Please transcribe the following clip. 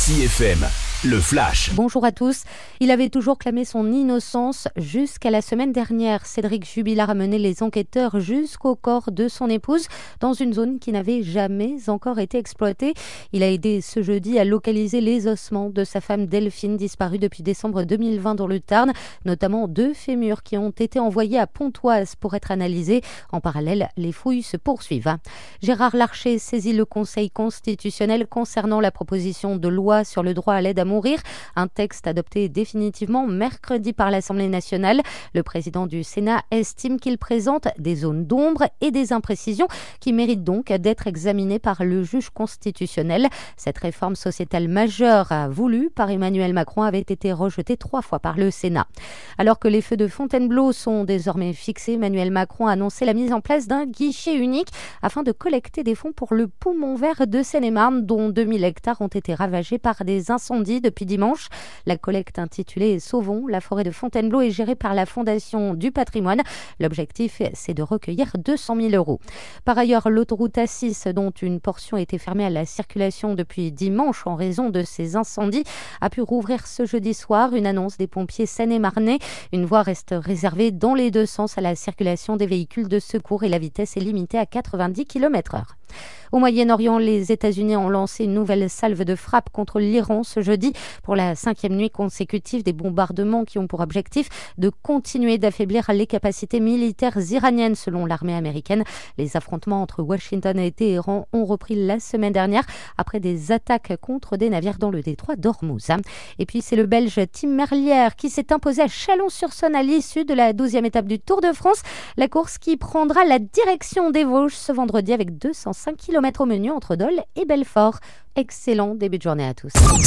CFM, le Flash. Bonjour à tous. Il avait toujours clamé son innocence jusqu'à la semaine dernière. Cédric Jubilard a mené les enquêteurs jusqu'au corps de son épouse dans une zone qui n'avait jamais encore été exploitée. Il a aidé ce jeudi à localiser les ossements de sa femme Delphine, disparue depuis décembre 2020 dans le Tarn, notamment 2 fémurs qui ont été envoyés à Pontoise pour être analysés. En parallèle, les fouilles se poursuivent. Gérard Larcher saisit le Conseil constitutionnel concernant la proposition de loi sur le droit à l'aide à mourir, un texte adopté définitivement mercredi par l'Assemblée nationale. Le président du Sénat estime qu'il présente des zones d'ombre et des imprécisions qui méritent donc d'être examinées par le juge constitutionnel. Cette réforme sociétale majeure voulue par Emmanuel Macron avait été rejetée 3 fois par le Sénat. Alors que les feux de Fontainebleau sont désormais fixés, Emmanuel Macron a annoncé la mise en place d'un guichet unique afin de collecter des fonds pour le poumon vert de Seine-et-Marne, dont 2000 hectares ont été ravagés par des incendies depuis dimanche. La collecte intitulée « Sauvons la forêt de Fontainebleau » est gérée par la Fondation du patrimoine. L'objectif, c'est de recueillir 200 000 €. Par ailleurs, l'autoroute A6, dont une portion était fermée à la circulation depuis dimanche en raison de ces incendies, a pu rouvrir ce jeudi soir. Une annonce des pompiers seine-et-marnais. Une voie reste réservée dans les 2 sens à la circulation des véhicules de secours et la vitesse est limitée à 90 km/h. Au Moyen-Orient, les États-Unis ont lancé une nouvelle salve de frappe contre l'Iran ce jeudi pour la 5e nuit consécutive, des bombardements qui ont pour objectif de continuer d'affaiblir les capacités militaires iraniennes selon l'armée américaine. Les affrontements entre Washington et Téhéran ont repris la semaine dernière après des attaques contre des navires dans le détroit d'Ormuz. Et puis c'est le Belge Tim Merlier qui s'est imposé à Chalon-sur-Saône à l'issue de la 12e étape du Tour de France. La course qui prendra la direction des Vosges ce vendredi avec 205 km au menu entre Dole et Belfort. Excellent début de journée à tous.